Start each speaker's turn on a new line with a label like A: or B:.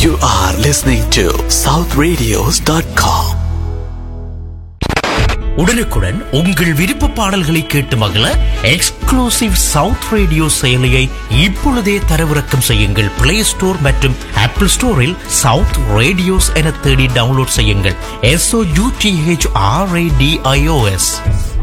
A: You are listening to southradios.com.
B: உடனுக்குடன் உங்கள் விருப்ப பாடல்களை கேட்டு மகிழ எக்ஸ்க்ளூசிவ் சவுத் ரேடியோ செயலியை இப்பொழுதே தரவிறக்கம் செய்யுங்கள். பிளே ஸ்டோர் மற்றும் ஆப்பிள் ஸ்டோரில் சவுத் ரேடியோஸ் என தேடி டவுன்லோட் செய்யுங்கள். SOUTHRADIOS.